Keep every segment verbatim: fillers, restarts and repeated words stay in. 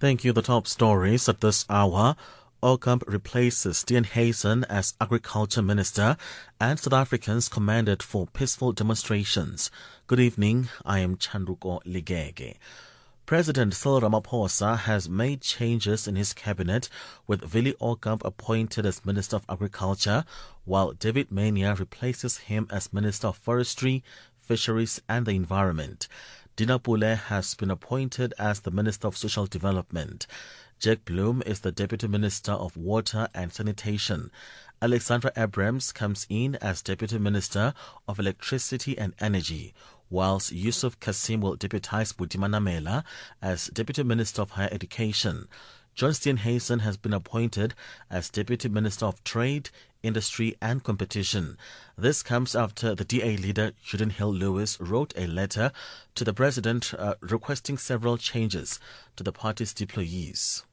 Thank you. The top stories at this hour. Ocamp replaces Stian Hazen as Agriculture Minister, and South Africans commended for peaceful demonstrations. Good evening. I am Chanduko Ligege. President Cyril Ramaphosa has made changes in his cabinet, with Willie Ocamp appointed as Minister of Agriculture, while David Mania replaces him as Minister of Forestry, Fisheries and the Environment. Dina Pule has been appointed as the Minister of Social Development. Jack Bloom is the Deputy Minister of Water and Sanitation. Alexandra Abrams comes in as Deputy Minister of Electricity and Energy, whilst Yusuf Kasim will deputize Butima Namela as Deputy Minister of Higher Education. John Stian Hazen has been appointed as Deputy Minister of Trade, Industry and Competition. This comes after the D A leader Julian Hill-Lewis wrote a letter to the President uh, requesting several changes to the party's deployees.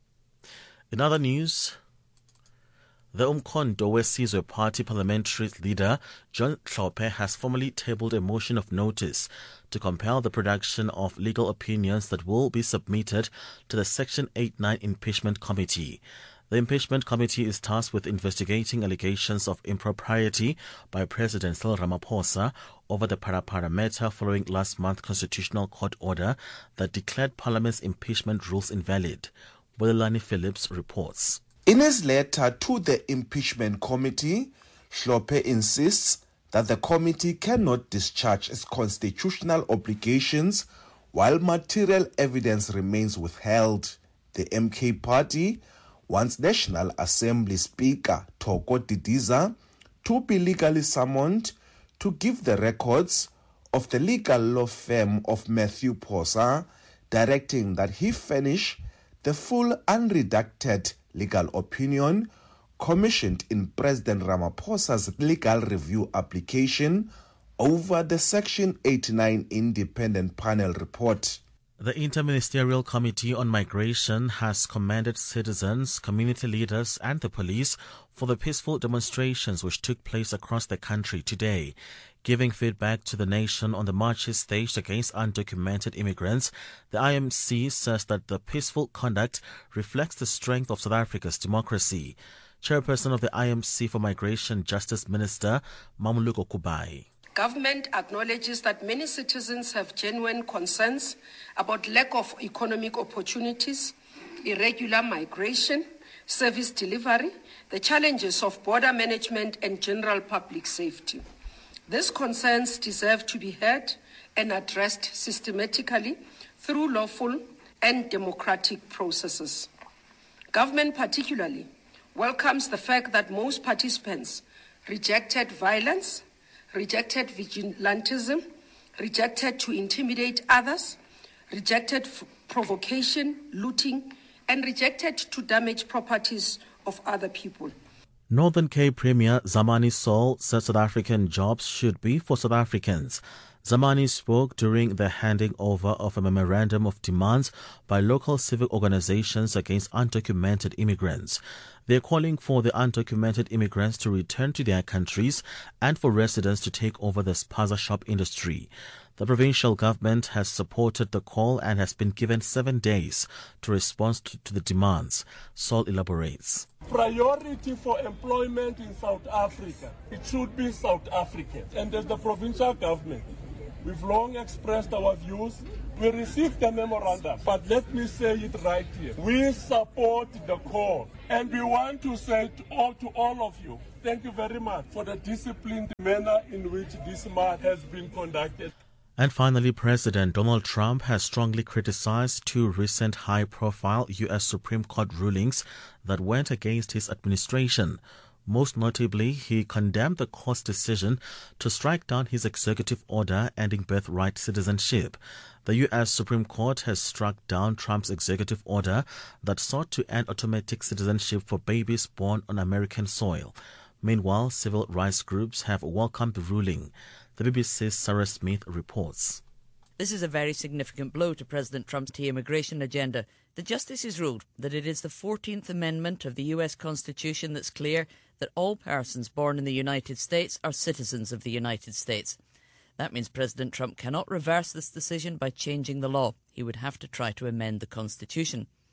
In other news, the Umkhonto weSizwe Party parliamentary leader John Hlophe has formally tabled a motion of notice to compel the production of legal opinions that will be submitted to the Section eighty-nine Impeachment Committee. The Impeachment Committee is tasked with investigating allegations of impropriety by President Cyril Ramaphosa over the Parapara matter following last month's Constitutional Court order that declared Parliament's impeachment rules invalid. Welelani Phillips reports. In his letter to the Impeachment Committee, Hlophe insists that the committee cannot discharge its constitutional obligations while material evidence remains withheld. The M K party wants National Assembly Speaker Thoko Didiza to be legally summoned to give the records of the legal law firm of Matthew Phosa, directing that he furnish the full unredacted legal opinion commissioned in President Ramaphosa's legal review application over the Section eighty-nine Independent Panel report. The Interministerial Committee on Migration has commended citizens, community leaders and the police for the peaceful demonstrations which took place across the country today. Giving feedback to the nation on the marches staged against undocumented immigrants, the I M C says that the peaceful conduct reflects the strength of South Africa's democracy. Chairperson of the I M C for Migration Justice Minister Mamuluko Kubai. Government acknowledges that many citizens have genuine concerns about lack of economic opportunities, irregular migration, service delivery, the challenges of border management and general public safety. These concerns deserve to be heard and addressed systematically through lawful and democratic processes. Government particularly welcomes the fact that most participants rejected violence, rejected vigilantism, rejected to intimidate others, rejected f- provocation, looting, and rejected to damage properties of other people. Northern Cape Premier Zamani Saul said South African jobs should be for South Africans. Zamani spoke during the handing over of a memorandum of demands by local civic organizations against undocumented immigrants. They are calling for the undocumented immigrants to return to their countries and for residents to take over the spaza shop industry. The provincial government has supported the call and has been given seven days to respond to, to the demands. Saul elaborates. Priority for employment in South Africa, it should be South Africans. And as the provincial government, we've long expressed our views. We received the memorandum, but let me say it right here. We support the call, and we want to say to all, to all of you, thank you very much for the disciplined manner in which this march has been conducted. And finally, President Donald Trump has strongly criticized two recent high-profile U S Supreme Court rulings that went against his administration. Most notably, he condemned the court's decision to strike down his executive order ending birthright citizenship. The U S Supreme Court has struck down Trump's executive order that sought to end automatic citizenship for babies born on American soil. Meanwhile, civil rights groups have welcomed the ruling. The B B C's Sarah Smith reports. This is a very significant blow to President Trump's immigration agenda. The justices ruled that it is the fourteenth Amendment of the U S Constitution that's clear that all persons born in the United States are citizens of the United States. That means President Trump cannot reverse this decision by changing the law. He would have to try to amend the Constitution.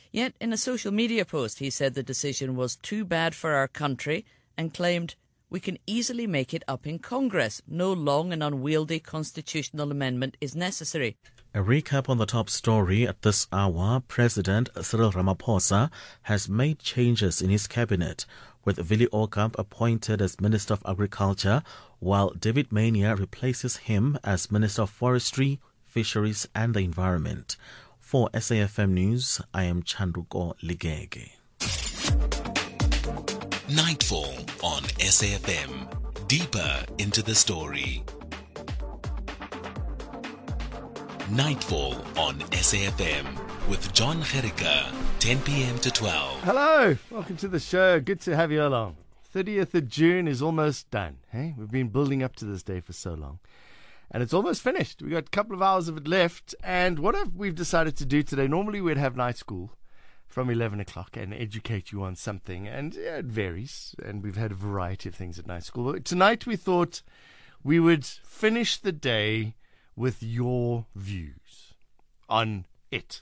Yet in a social media post he said the decision was too bad for our country and claimed, "We can easily make it up in Congress. No long and unwieldy constitutional amendment is necessary." A recap on the top story at this hour. President Cyril Ramaphosa has made changes in his cabinet, with Willie Ocamp appointed as Minister of Agriculture, while David Mania replaces him as Minister of Forestry, Fisheries and the Environment. For S A F M News, I am Chanduko Ligege. Nightfall on S A F M. Deeper into the story. Nightfall on S A F M with John Gericke, ten p.m. to twelve. Hello, welcome to the show. Good to have you along. thirtieth of June is almost done. Hey, we've been building up to this day for so long. And it's almost finished. We've got a couple of hours of it left. And what have we've decided to do today, normally we'd have night school from eleven o'clock and educate you on something. And yeah, it varies. And we've had a variety of things at night school. But tonight we thought we would finish the day with your views on it.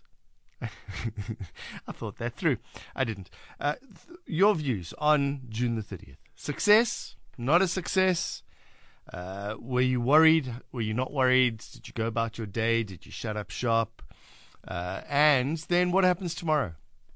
I thought that through. I didn't. Uh, th- your views on June the thirtieth. Success, not a success. Uh, were you worried? Were you not worried? Did you go about your day? Did you shut up shop? Uh, and then what happens tomorrow?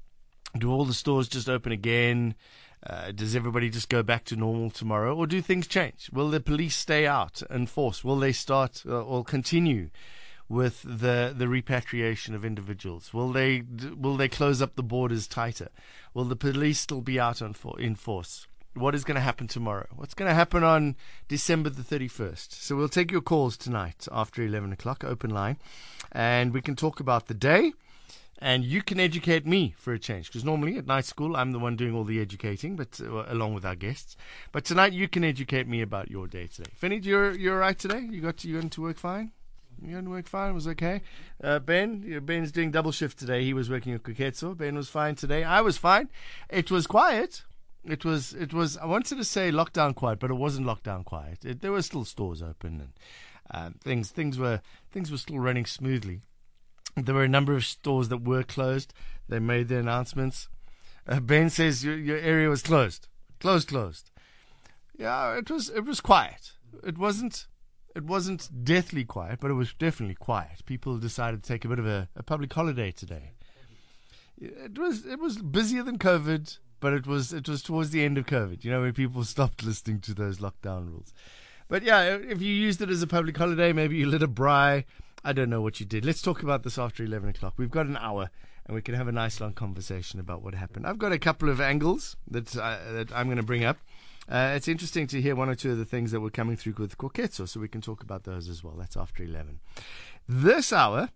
Do all the stores just open again? Uh, does everybody just go back to normal tomorrow? Or do things change? Will the police stay out and force? Will they start uh, or continue with the the repatriation of individuals? Will they will they close up the borders tighter? Will the police still be out on for, in force? What is going to happen tomorrow? What's going to happen on December the thirty-first? So we'll take your calls tonight after eleven o'clock, open line, and we can talk about the day. And you can educate me for a change, because normally at night school I'm the one doing all the educating, but uh, along with our guests. But tonight you can educate me about your day today. Finny, you're you're all right today? You got to, you went to work fine? You went to work fine? It was okay. Uh, Ben, you know, Ben's doing double shift today. He was working at Kuketso. Ben was fine today. I was fine. It was quiet. It was it was. I wanted to say lockdown quiet, but it wasn't lockdown quiet. It, there were still stores open and uh, things things were things were still running smoothly. There were a number of stores that were closed. They made their announcements. Uh, Ben says your, your area was closed. Closed, closed. Yeah, it was it was quiet. It wasn't it wasn't deathly quiet, but it was definitely quiet. People decided to take a bit of a, a public holiday today. It was it was busier than COVID, but it was it was towards the end of COVID, you know, when people stopped listening to those lockdown rules. But yeah, if you used it as a public holiday, maybe you lit a braai. I don't know what you did. Let's talk about this after eleven o'clock. We've got an hour, and we can have a nice long conversation about what happened. I've got a couple of angles that, uh, that I'm going to bring up. Uh, it's interesting to hear one or two of the things that were coming through with Kuketso, so we can talk about those as well. That's after eleven. This hour,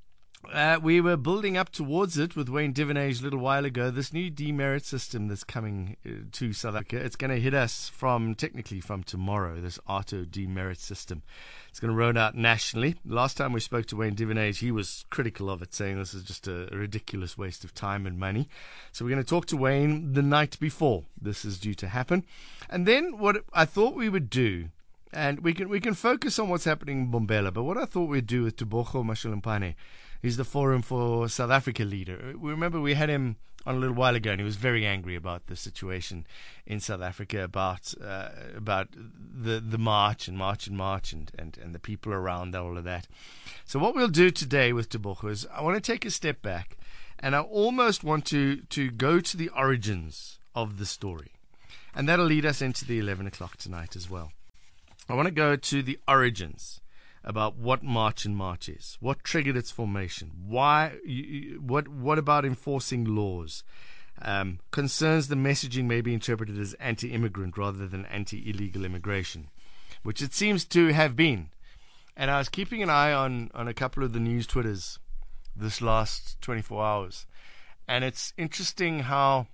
uh, we were building up towards it with Wayne Divenage a little while ago. This new demerit system that's coming uh, to South Africa, it's going to hit us from, technically from tomorrow, this auto demerit system. It's going to roll out nationally. Last time we spoke to Wayne Divenage, he was critical of it, saying this is just a, a ridiculous waste of time and money. So we're going to talk to Wayne the night before this is due to happen. And then what I thought we would do, and we can we can focus on what's happening in Mbombela, but what I thought we'd do with Tebogo Mashalampane, he's the Forum for South Africa leader. We remember we had him on a little while ago, and he was very angry about the situation in South Africa, about uh, about the the march and march and march and, and, and the people around all of that. So what we'll do today with Tebogo is I want to take a step back, and I almost want to, to go to the origins of the story. And that'll lead us into the eleven o'clock tonight as well. I want to go to the origins about what March and March is, what triggered its formation, why, what what about enforcing laws, um, concerns the messaging may be interpreted as anti-immigrant rather than anti-illegal immigration, which it seems to have been. And I was keeping an eye on, on a couple of the news Twitters this last twenty-four hours, and it's interesting how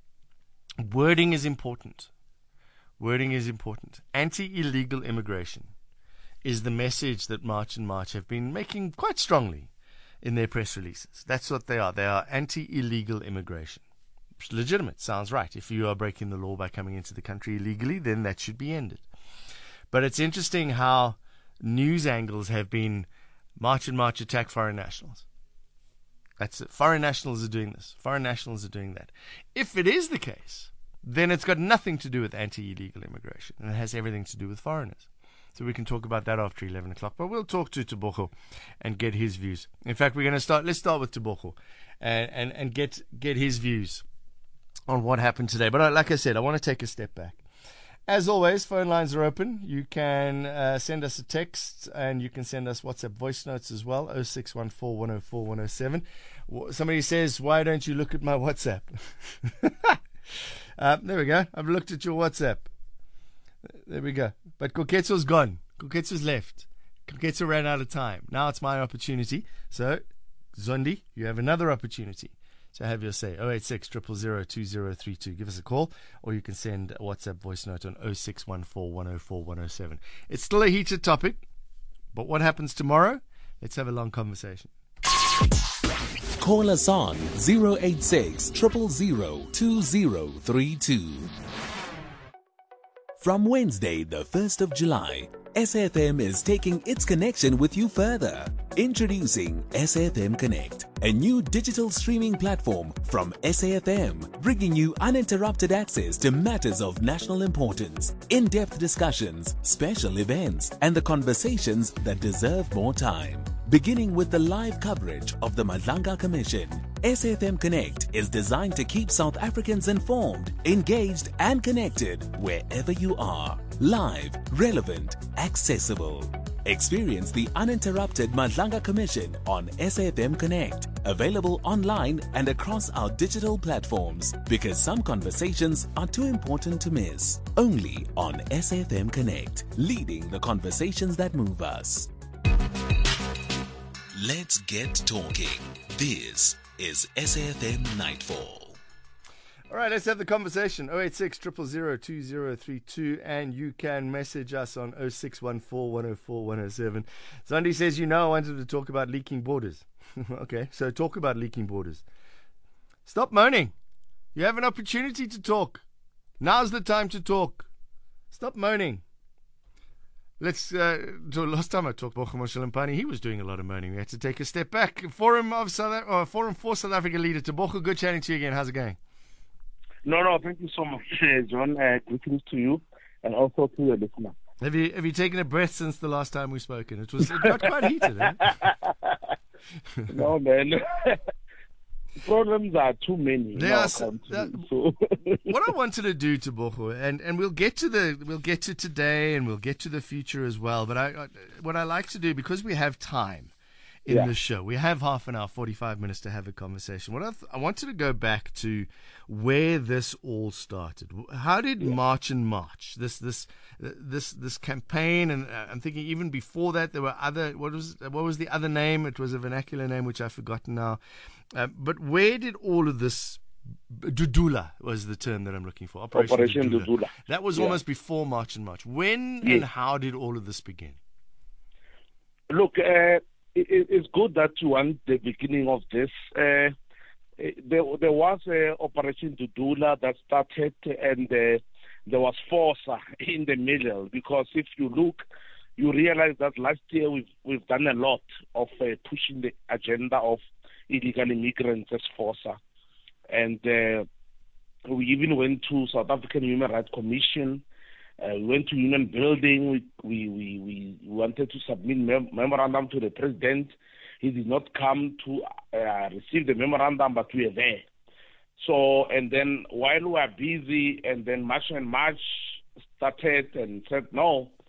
wording is important. Wording is important. Anti-illegal immigration is the message that March and March have been making quite strongly in their press releases. That's what they are. They are anti-illegal immigration. It's legitimate. Sounds right. If you are breaking the law by coming into the country illegally, then that should be ended. But it's interesting how news angles have been March and March attack foreign nationals. That's it. Foreign nationals are doing this. Foreign nationals are doing that. If it is the case, then it's got nothing to do with anti-illegal immigration, and it has everything to do with foreigners. So we can talk about that after eleven o'clock. But we'll talk to Tebogo and get his views. In fact, we're going to start. Let's start with Tebogo and, and, and get get his views on what happened today. But I, like I said, I want to take a step back. As always, phone lines are open. You can uh, send us a text, and you can send us WhatsApp voice notes as well, oh six one four, one oh four, one oh seven. Somebody says, why don't you look at my WhatsApp? uh, there we go. I've looked at your WhatsApp. There we go. But Koketso's gone. Koketso's left. Koketso ran out of time. Now it's my opportunity. So, Zondi, you have another opportunity. So have your say. oh eight six, zero zero zero, two zero three two. Give us a call, or you can send a WhatsApp voice note on oh six one four, one oh four, one oh seven. It's still a heated topic, but what happens tomorrow? Let's have a long conversation. Call us on zero eight six, zero zero zero, two zero three two. From Wednesday, the first of July, S A F M is taking its connection with you further. Introducing S A F M Connect, a new digital streaming platform from S A F M, bringing you uninterrupted access to matters of national importance, in-depth discussions, special events, and the conversations that deserve more time. Beginning with the live coverage of the Madlanga Commission, S A F M Connect is designed to keep South Africans informed, engaged, and connected wherever you are. Live, relevant, accessible. Experience the uninterrupted Madlanga Commission on S A F M Connect, available online and across our digital platforms, because some conversations are too important to miss. Only on S A F M Connect, leading the conversations that move us. Let's get talking. This is S A F M Nightfall. All right, let's have the conversation. oh eight six, zero zero zero, two zero three two, and you can message us on oh six one four, one oh four, one oh seven. Zondi says, you know, I wanted to talk about leaking borders. Okay, so talk about leaking borders. Stop moaning. You have an opportunity to talk. Now's the time to talk. Stop moaning. Let's, uh, last time I talked about Moshalempani, he was doing a lot of moaning. We had to take a step back. Forum of South, or Forum for South Africa leader, Tebogo, good chatting to you again. How's it going? No, no, thank you so much, John. Uh, greetings to you and also to the listener. Have you have you taken a breath since the last time we've spoken? It was it got quite heated, eh? No, man. Problems are too many. There are so, that, so. What I wanted to do, Tebogo, and and we'll get to the we'll get to today and we'll get to the future as well. But I, I what I like to do, because we have time in yeah. the show, we have half an hour, forty-five minutes to have a conversation. What I, th- I wanted to go back to where this all started. How did yeah. March and March, this this this this campaign, and uh, I'm thinking even before that there were other. What was what was the other name? It was a vernacular name which I've forgotten now. Uh, but where did all of this, Dudula was the term that I'm looking for, Operation, Operation Dudula. Dudula. That was yeah. almost before March and March. When yes. and how did all of this begin? Look, uh, it, it's good that you want the beginning of this. Uh, there, there was uh, Operation Dudula that started, and uh, there was Forza in the middle, because if you look, you realize that last year we've, we've done a lot of uh, pushing the agenda of illegal immigrants as Forza. And uh, we even went to South African Human Rights Commission. Uh, we went to Union Building. We we, we, we wanted to submit mem- memorandum to the president. He did not come to uh, receive the memorandum, but we were there. So, and then while we were busy, and then March and March started and said, no,